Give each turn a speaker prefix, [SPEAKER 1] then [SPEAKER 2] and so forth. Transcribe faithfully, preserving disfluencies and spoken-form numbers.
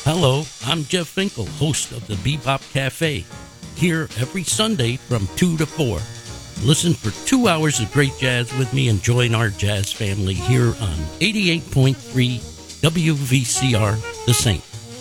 [SPEAKER 1] Hello, I'm Jeff Finkel, host of the Bebop Cafe, here every Sunday from two to four. Listen for two hours of great jazz with me and join our jazz family here on eighty-eight point three W V C R, The Saint.